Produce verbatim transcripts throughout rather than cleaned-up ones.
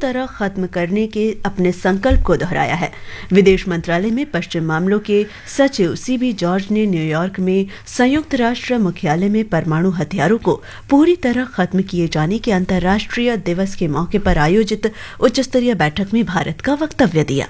तरह खत्म करने के अपने संकल्प को दोहराया है। विदेश मंत्रालय में पश्चिम मामलों के सचिव सीबी जॉर्ज ने न्यूयॉर्क में संयुक्त राष्ट्र मुख्यालय में परमाणु हथियारों को पूरी तरह खत्म किए जाने के अंतर्राष्ट्रीय दिवस के मौके पर आयोजित उच्च स्तरीय बैठक में भारत का वक्तव्य दिया।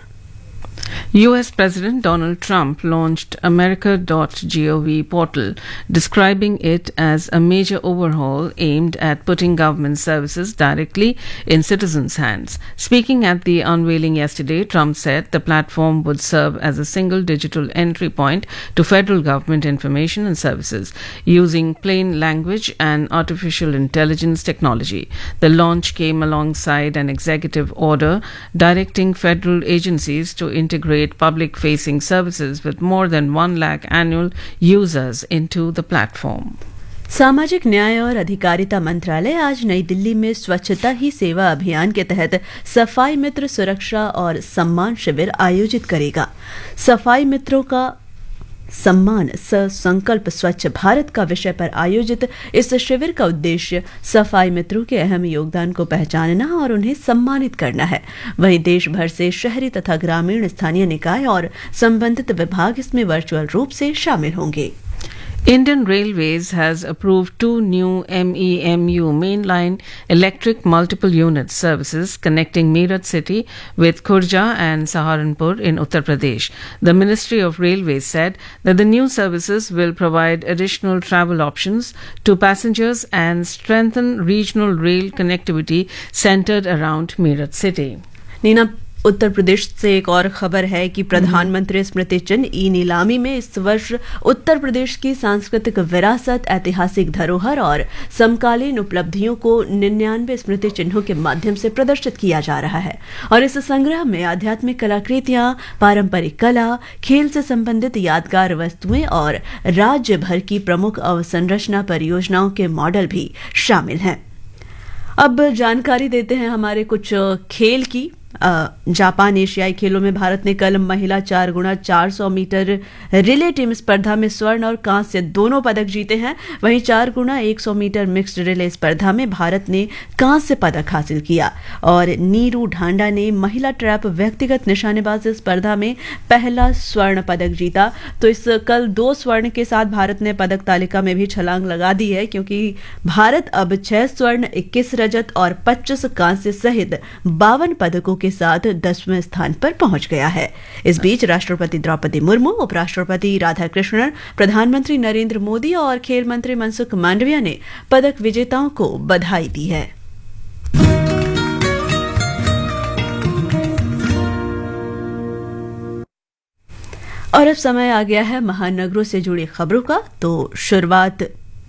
U S President Donald Trump launched America dot gov portal, describing it as a major overhaul aimed at putting government services directly in citizens' hands. Speaking at the unveiling yesterday, Trump said the platform would serve as a single digital entry point to federal government information and services, using plain language and artificial intelligence technology. The launch came alongside an executive order directing federal agencies to integrate public-facing services with more than one lakh annual users into the platform. सामाजिक न्याय और अधिकारिता मंत्रालय आज नई दिल्ली में स्वच्छता ही सेवा अभियान के तहत सफाई मित्र सुरक्षा और सम्मान शिविर आयोजित करेगा। सफाई मित्रों का सम्मान संकल्प स्वच्छ भारत का विषय पर आयोजित इस शिविर का उद्देश्य सफाई मित्रों के अहम योगदान को पहचानना और उन्हें सम्मानित करना है। वहीं देश भर से शहरी तथा ग्रामीण स्थानीय निकाय और संबंधित विभाग इसमें वर्चुअल रूप से शामिल होंगे। Indian Railways has approved two new M E M U mainline electric multiple unit services connecting Meerut city with Khurja and Saharanpur in Uttar Pradesh. The Ministry of Railways said that the new services will provide additional travel options to passengers and strengthen regional rail connectivity centered around Meerut city. Neena, Uttar Pradesh से एक और खबर है कि प्रधानमंत्री स्मृति चिन्ह ई नीलामी में इस वर्ष उत्तर प्रदेश की सांस्कृतिक विरासत, ऐतिहासिक धरोहर और समकालीन उपलब्धियों को निन्यानवे स्मृति चिन्हों के माध्यम से प्रदर्शित किया जा रहा है और इस संग्रह में आध्यात्मिक कलाकृतियां, पारंपरिक कला, खेल से संबंधित यादगार वस्तुएं और राज्य भर की प्रमुख अवसंरचना परियोजनाओं के मॉडल भी शामिल हैं। अब जानकारी देते हैं हमारे कुछ खेल की। जापान एशियाई खेलों में भारत ने कल महिला चार गुणा चार सौ मीटर रिले टीम स्पर्धा में स्वर्ण और कांस्य दोनों पदक जीते हैं। वहीं चार गुणा एक सौ मीटर मिक्स्ड रिले स्पर्धा में भारत ने कांस्य पदक हासिल किया और नीरू ढांडा ने महिला ट्रैप व्यक्तिगत निशानेबाजी स्पर्धा में पहला स्वर्ण पदक जीता। तो इस कल दो स्वर्ण के साथ भारत ने पदक तालिका में भी छलांग लगा दी है, क्योंकि भारत अब छह स्वर्ण, इक्कीस रजत और पच्चीस कांस्य सहित बावन पदकों के साथ दसवें स्थान पर पहुंच गया है। इस बीच राष्ट्रपति द्रौपदी मुर्मू, उपराष्ट्रपति राधाकृष्णन, प्रधानमंत्री नरेंद्र मोदी और खेल मंत्री मनसुख मांडविया ने पदक विजेताओं को बधाई दी है। और अब समय आ गया है महानगरों से जुड़ी खबरों का। तो शुरुआत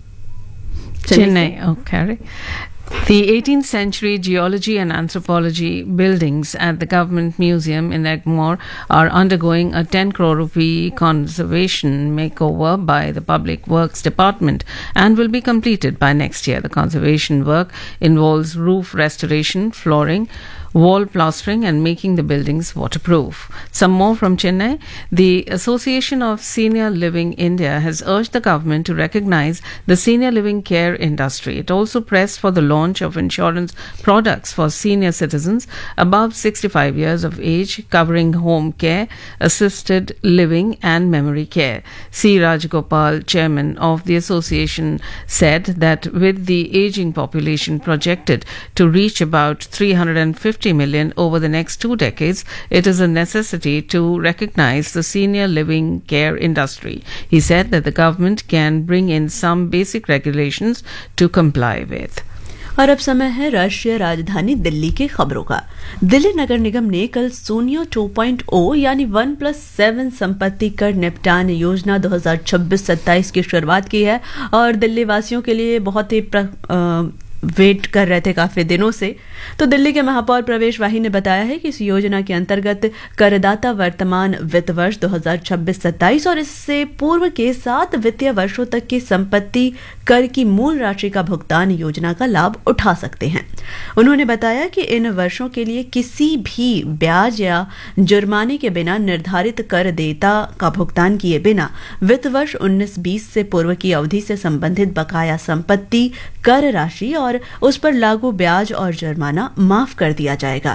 Chennai. Okay. The eighteenth century geology and anthropology buildings at the Government Museum in Egmore are undergoing a ten crore rupee conservation makeover by the Public Works Department and will be completed by next year. The conservation work involves roof restoration, flooring, wall plastering and making the buildings waterproof. Some more from Chennai. The Association of Senior Living India has urged the government to recognize the senior living care industry. It also pressed for the launch of insurance products for senior citizens above sixty-five years of age, covering home care, assisted living and memory care. C. Rajagopal, chairman of the association, said that with the aging population projected to reach about three hundred fifty million over the next two decades, it is a necessity to recognize the senior living care industry. He said that the government can bring in some basic regulations to comply with. और अब समय है राष्ट्रीय राजधानी दिल्ली की खबरों का। दिल्ली नगर निगम ने कल सोनिया टू पॉइंट ओ यानी वन प्लस सेवन संपत्ति कर निपटान योजना दो हज़ार छब्बीस सत्ताईस की शुरुआत की है और दिल्ली वासियों के लिए बहुत ही प्र, आ, वेट कर रहे थे काफी दिनों से। तो दिल्ली के महापौर प्रवेश वाही ने बताया है कि इस योजना के अंतर्गत करदाता वर्तमान वित्त वर्ष दो हज़ार छब्बीस सत्ताईस और इससे पूर्व के सात वित्तीय वर्षों तक की संपत्ति कर की मूल राशि का भुगतान योजना का लाभ उठा सकते हैं। उन्होंने बताया कि इन वर्षों के लिए किसी भी ब्याज या जुर्माने के बिना निर्धारित कर देयता का भुगतान किए बिना वित्त वर्ष उन्नीस बीस से पूर्व की अवधि से संबंधित बकाया संपत्ति कर राशि और उस पर लागू ब्याज और जुर्माना माफ कर दिया जाएगा।